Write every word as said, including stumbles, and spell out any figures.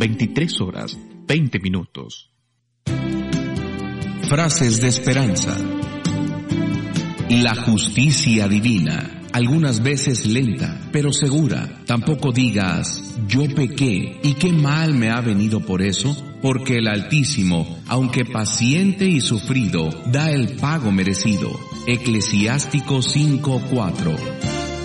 veintitrés horas, veinte minutos. Frases de esperanza. La justicia divina, algunas veces lenta, pero segura. Tampoco digas, yo pequé, ¿y qué mal me ha venido por eso? Porque el Altísimo, aunque paciente y sufrido, da el pago merecido. Eclesiástico cinco cuatro.